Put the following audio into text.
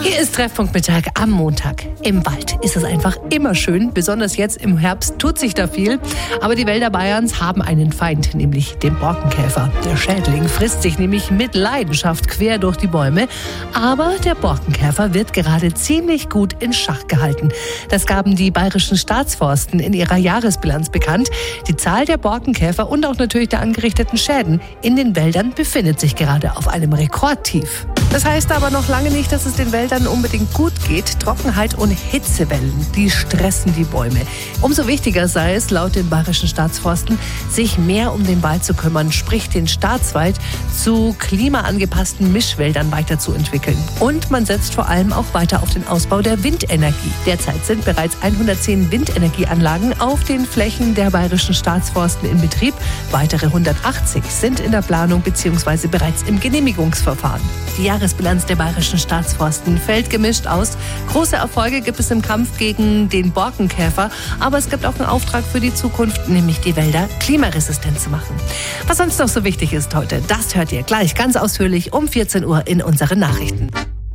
Hier ist Treffpunkt Mittag am Montag. Im Wald ist es einfach immer schön, besonders jetzt im Herbst tut sich da viel. Aber die Wälder Bayerns haben einen Feind, nämlich den Borkenkäfer. Der Schädling frisst sich nämlich mit Leidenschaft quer durch die Bäume. Aber der Borkenkäfer wird gerade ziemlich gut in Schach gehalten. Das gaben die bayerischen Staatsforsten in ihrer Jahresbilanz bekannt. Die Zahl der Borkenkäfer und auch natürlich der angerichteten Schäden in den Wäldern befindet sich gerade auf einem Rekordtief. Das heißt aber noch lange nicht, dass es den Wäldern unbedingt gut geht. Trockenheit und Hitzewellen, die stressen die Bäume. Umso wichtiger sei es, laut den bayerischen Staatsforsten, sich mehr um den Wald zu kümmern, sprich den Staatswald zu klimaangepassten Mischwäldern weiterzuentwickeln. Und man setzt vor allem auch weiter auf den Ausbau der Windenergie. Derzeit sind bereits 110 Windenergieanlagen auf den Flächen der bayerischen Staatsforsten in Betrieb. Weitere 180 sind in der Planung bzw. bereits im Genehmigungsverfahren. Die Jahresbilanz der bayerischen Staatsforsten fällt gemischt aus. Große Erfolge gibt es im Kampf gegen den Borkenkäfer, aber es gibt auch einen Auftrag für die Zukunft, nämlich die Wälder klimaresistent zu machen. Was sonst noch so wichtig ist heute, das hört ihr gleich ganz ausführlich um 14 Uhr in unseren Nachrichten.